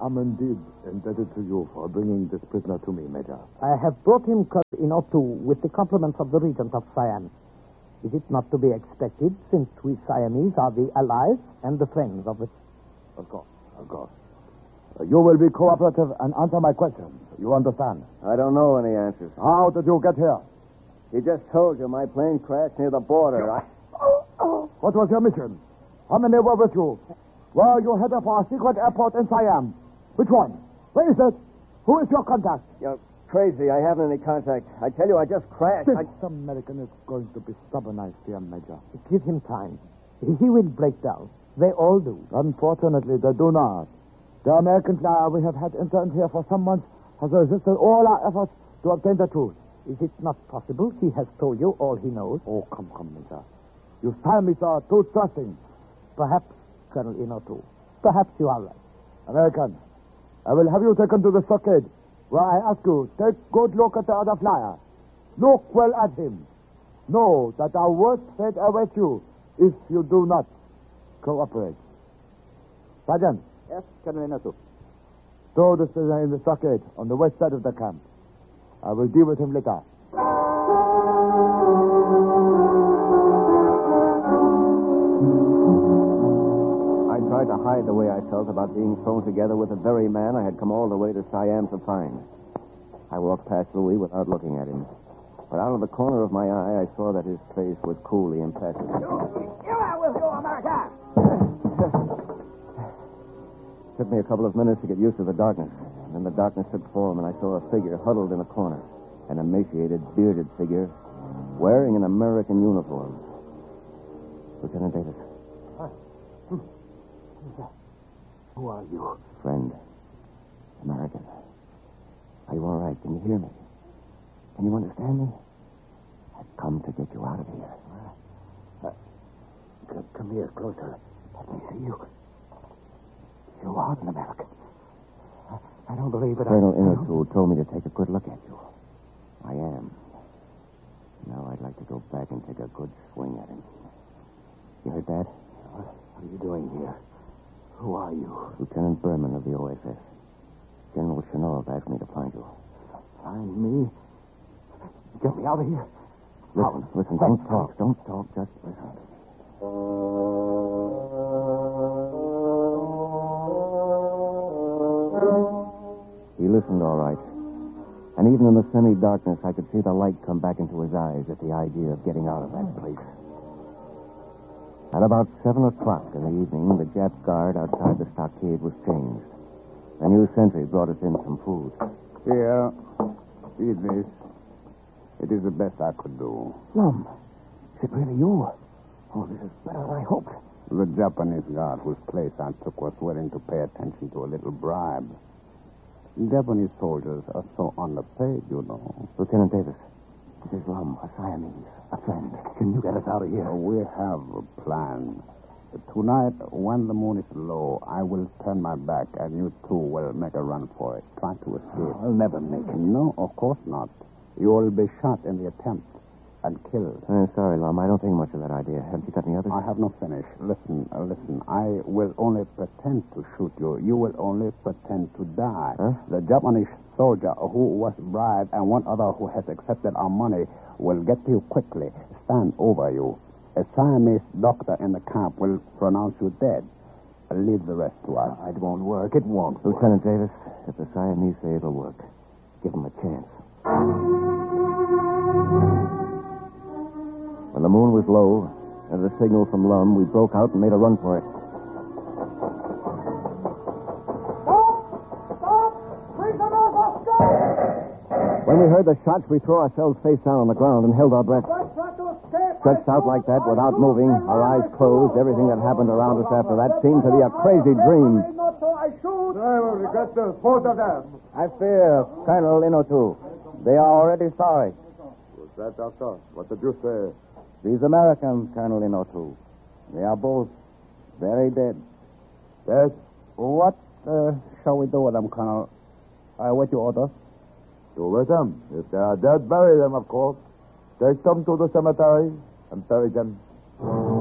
am indeed indebted to you for bringing this prisoner to me, Major. I have brought him, Colonel Inotu, with the compliments of the Regent of Siam. Is it not to be expected, since we Siamese are the allies and the friends of the... Of course. You will be cooperative and answer my questions. You understand? I don't know any answers. How did you get here? He just told you my plane crashed near the border. What was your mission? How many were with you? Were you headed for a secret airport in Siam? Which one? Where is it? Who is your contact? You're crazy. I haven't any contact. I tell you, I just crashed. This American is going to be stubborn, I fear, Major. Give him time. He will break down. They all do. Unfortunately, they do not. The American flyer we have had interned here for some months has resisted all our efforts to obtain the truth. Is it not possible he has told you all he knows? Oh, come, Major. You Siamese are too trusting. Perhaps, Colonel Inotu. Perhaps you are right. American, I will have you taken to the stockade, where I ask you, take good look at the other flyer. Look well at him. Know that our worst fate awaits you if you do not cooperate. Sergeant. Yes, Colonel Inotu. Throw this prisoner in the stockade on the west side of the camp. I will deal with him later. I tried to hide the way I felt about being thrown together with the very man I had come all the way to Siam to find. I walked past Louis without looking at him. But out of the corner of my eye, I saw that his face was coolly impassive. You are with you, America! Took me a couple of minutes to get used to the darkness. And then the darkness took form, and I saw a figure huddled in a corner. An emaciated, bearded figure, wearing an American uniform. Lieutenant Davis. Who are you? Friend. American. Are you all right? Can you hear me? Can you understand me? I've come to get you out of here. Come here, closer. Let me see you. You are an American. I don't believe it. Colonel Inotu told me to take a good look at you. I am. Now I'd like to go back and take a good swing at him. You heard that? What are you doing here? Who are you? Lieutenant Berman of the OSS. General Shanov asked me to find you. Find me? Get me out of here. Listen, don't talk. Don't talk. Just listen to me. He listened all right. And even in the semi-darkness, I could see the light come back into his eyes at the idea of getting out of that place. At about 7 o'clock in the evening, the Jap guard outside the stockade was changed. A new sentry brought us in some food. Here, eat this. It is the best I could do. Lum, is it really you? Oh, this is better than I hoped. The Japanese guard whose place I took was willing to pay attention to a little bribe. Japanese soldiers are so underpaid, you know. Lieutenant Davis, this is Lum, a Siamese, a friend. Can you get us out of here? We have a plan. Tonight, when the moon is low, I will turn my back, and you two will make a run for it. Try to escape. I'll never make it. No, of course not. You will be shot in the attempt and killed. Sorry, Lum. I don't think much of that idea. Haven't you got any others? I have not finished. Listen. I will only pretend to shoot you. You will only pretend to die. Huh? The Japanese soldier who was bribed and one other who has accepted our money will get to you quickly, stand over you. A Siamese doctor in the camp will pronounce you dead. Leave the rest to us. It won't work. It won't work. Lieutenant Davis, if the Siamese say it'll work, give them a chance. When the moon was low, at a signal from Lum, we broke out and made a run for it. When we heard the shots, we threw ourselves face down on the ground and held our breath. Stretched out like that, without moving, our eyes closed, everything that happened around us after that seemed to be a crazy dream. I will regret this, both of them. I fear, Colonel Inotu, they are already sorry. Who's that, Doctor? What did you say? These Americans, Colonel Inotu, they are both very dead. Yes? What shall we do with them, Colonel? I await your orders. Do with them. If they are dead, bury them, of course. Take them to the cemetery and bury them.